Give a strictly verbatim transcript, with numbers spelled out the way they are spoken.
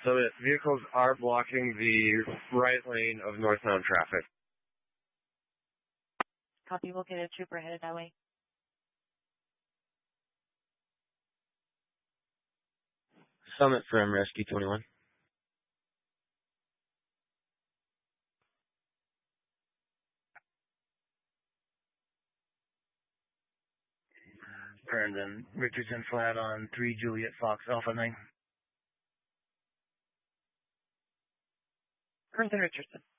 So that vehicles are blocking the right lane of northbound traffic. Copy, we'll get a trooper headed that way. Summit from Rescue twenty-one. Brandon, Richardson flat on three Juliet Fox Alpha nine. Brandon Richardson.